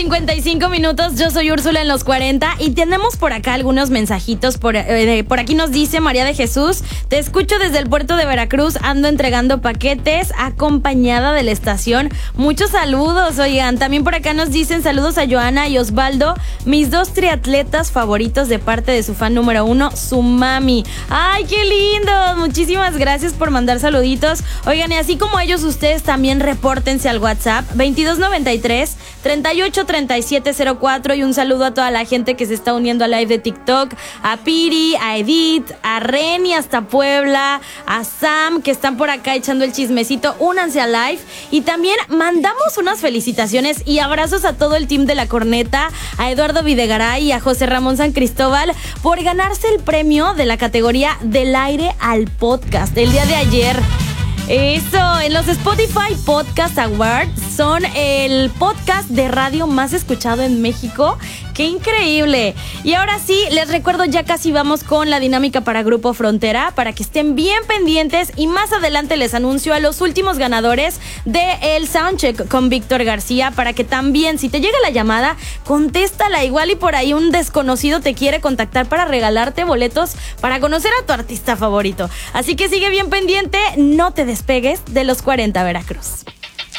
8:55. Yo soy Úrsula en los 40 y tenemos por acá algunos mensajitos. Por aquí nos dice María de Jesús: te escucho desde el puerto de Veracruz, ando entregando paquetes acompañada de la estación. Muchos saludos, oigan. También por acá nos dicen saludos a Joana y Osvaldo, mis dos triatletas favoritos de parte de su fan número 1, su mami. ¡Ay, qué lindo! Muchísimas gracias por mandar saluditos. Oigan, y así como ellos, ustedes también repórtense al WhatsApp 2293 383704 y un saludo a toda la gente que se está uniendo al live de TikTok, a Piri, a Edith, a Reni hasta Puebla, a Sam que están por acá echando el chismecito. Únanse al live y también mandamos unas felicitaciones y abrazos a todo el team de La Corneta, a Eduardo Videgaray y a José Ramón San Cristóbal por ganarse el premio de la categoría Del Aire al Podcast el día de ayer. Eso, en los Spotify Podcast Awards son el podcast de radio más escuchado en México. ¡Qué increíble! Y ahora sí, les recuerdo, ya casi vamos con la dinámica para Grupo Frontera, para que estén bien pendientes y más adelante les anuncio a los últimos ganadores del Soundcheck con Víctor García, para que también, si te llega la llamada, contéstala, igual y por ahí un desconocido te quiere contactar para regalarte boletos para conocer a tu artista favorito. Así que sigue bien pendiente, no te despegues de los 40 Veracruz.